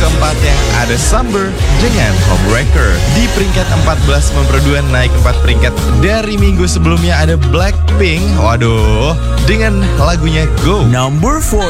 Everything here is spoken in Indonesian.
keempatnya ada Summer dengan Homewrecker. Di peringkat 14 memperduan naik 4 peringkat dari minggu sebelumnya ada Blackpink. Waduh, dengan lagunya Go. Number 4.